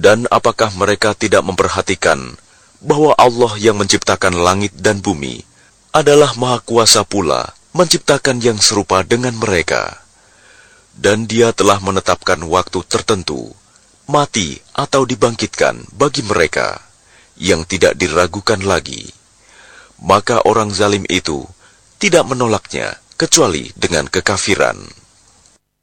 Dan apakah mereka tidak memperhatikan bahwa Allah yang menciptakan langit dan bumi adalah Maha Kuasa pula menciptakan yang serupa dengan mereka. Dan Dia telah menetapkan waktu tertentu, mati atau dibangkitkan bagi mereka yang tidak diragukan lagi. Maka orang zalim itu tidak menolaknya kecuali dengan kekafiran.